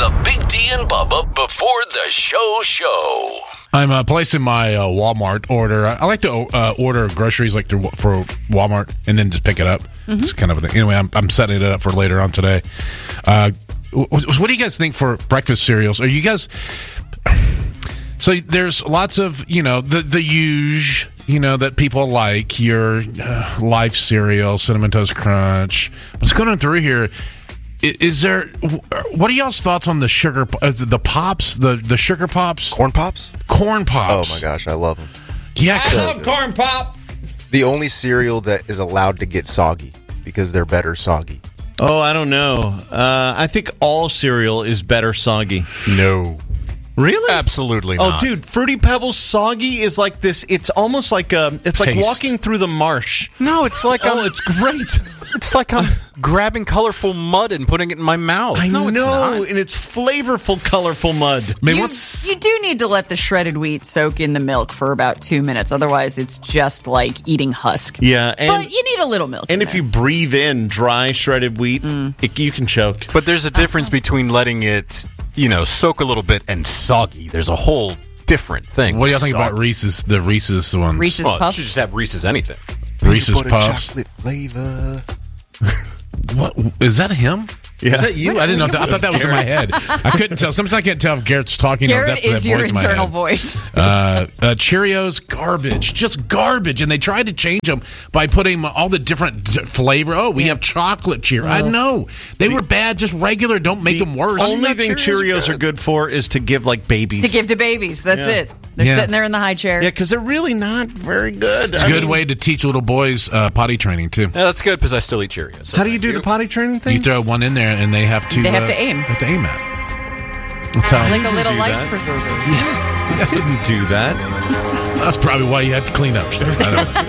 the Big D and Bubba before the show. I'm placing my Walmart order. I like to order groceries like for Walmart and then just pick it up. Mm-hmm. It's kind of a thing. Anyway, I'm setting it up for later on today. What do you guys think for breakfast cereals? Are you guys... So there's lots of, the huge, that people like. Your Life cereal, Cinnamon Toast Crunch. What's going on through here? Is there... What are y'all's thoughts on the sugar... the Pops? The Sugar Pops? Corn Pops? Corn Pops. Oh, my gosh. I love them. Yeah. I love Corn Pop. The only cereal that is allowed to get soggy because they're better soggy. Oh, I don't know. I think all cereal is better soggy. No. Really? Absolutely not. not. Oh, dude, Fruity Pebbles soggy is like this. It's almost like it's like walking through the marsh. No, it's like it's great. It's like I'm grabbing colorful mud and putting it in my mouth. I know, know, and it's flavorful, colorful mud. I mean, you do need to let the shredded wheat soak in the milk for about 2 minutes. Otherwise, it's just like eating husk. Yeah, but you need a little milk. And if you breathe in dry shredded wheat, you can choke. But there's a difference between letting it, soak a little bit and soggy. There's a whole different thing. What do y'all think about Reese's? The Reese's ones. Reese's You Puffs. should just have Reese's anything. Reese's Butter Puffs. chocolate flavor. What is that? Him? Yeah. Is that you? I didn't know. I thought that was in my head. I couldn't tell. Sometimes I can't tell if Garrett's talking. Garrett or that's is that your voice in my internal head. voice. Cheerios, garbage, just garbage. And they tried to change them by putting all the different flavor. Oh, we have chocolate Cheerios. I know they were bad. Just regular. Don't make them worse. Only thing Cheerios are good for is to give like babies. To give to babies. That's it. They're sitting there in the high chair. Yeah, because they're really not very good. It's a good way to teach little boys potty training too. Yeah, that's good because I still eat Cheerios. So how do you do the potty training thing? You throw one in there, and they have to. They have to aim. Have to aim at. That's how. Like a little do life that. preserver. I didn't do that. That's probably why you have to clean up stuff. I don't know.